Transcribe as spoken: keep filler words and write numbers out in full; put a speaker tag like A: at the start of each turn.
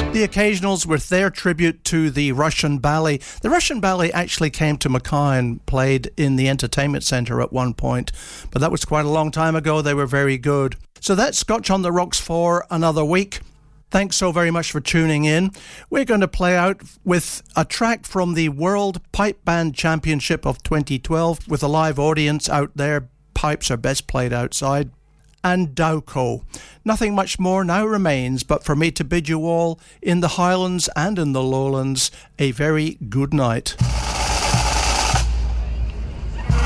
A: The Occasionals with their tribute to the Russian Ballet. The Russian Ballet actually came to Mackay and played in the entertainment centre at one point, but that was quite a long time ago. They were very good. So that's Scotch on the Rocks for another week. Thanks so very much for tuning in. We're going to play out with a track from the World Pipe Band Championship of twenty twelve with a live audience out there. Pipes are best played outside. And Dowco. Nothing much more now remains but for me to bid you all in the Highlands and in the Lowlands a very good night.